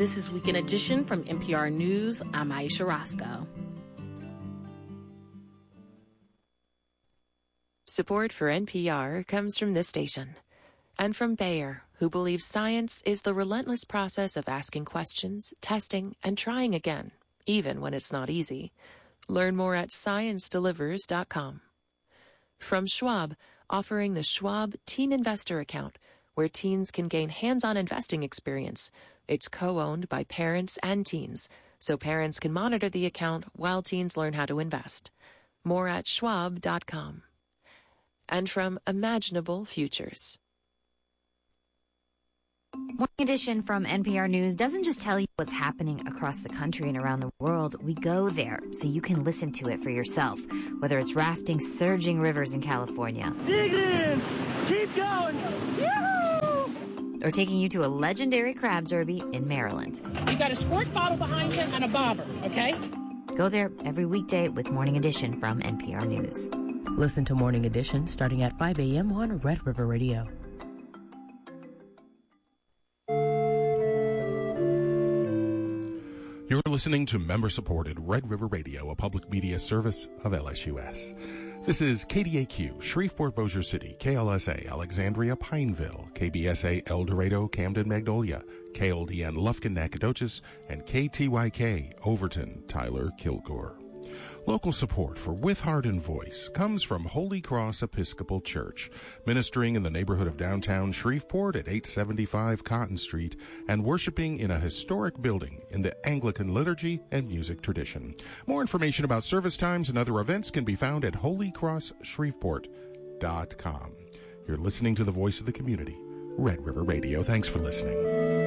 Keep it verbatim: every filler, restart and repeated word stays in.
This is Weekend Edition from N P R News. I'm Aisha Roscoe. Support for N P R comes from this station and from Bayer, who believes science is the relentless process of asking questions, testing, and trying again, even when it's not easy. Learn more at science delivers dot com. From Schwab, offering the Schwab Teen Investor Account, where teens can gain hands-on investing experience. It's co-owned by parents and teens, so parents can monitor the account while teens learn how to invest. More at schwab dot com. And from Imaginable Futures. Morning Edition from N P R News doesn't just tell you what's happening across the country and around the world. We go there so you can listen to it for yourself, whether it's rafting surging rivers in California. Dig in! Keep going! Yoo-hoo! Or taking you to a legendary crab derby in Maryland. You got a squirt bottle behind you and a bobber, okay? Go there every weekday with Morning Edition from N P R News. Listen to Morning Edition starting at five a.m. on Red River Radio. You're listening to member-supported Red River Radio, a public media service of L S U S. This is K D A Q, Shreveport-Bossier City, K L S A, Alexandria, Pineville, K B S A, El Dorado, Camden, Magnolia, K L D N, Lufkin, Nacogdoches, and K T Y K, Overton, Tyler, Kilgore. Local support for With Heart and Voice comes from Holy Cross Episcopal Church, ministering in the neighborhood of downtown Shreveport at eight seventy-five Cotton Street and worshiping in a historic building in the Anglican liturgy and music tradition. More information about service times and other events can be found at holy cross shreveport dot com. You're listening to the voice of the community, Red River Radio. Thanks for listening.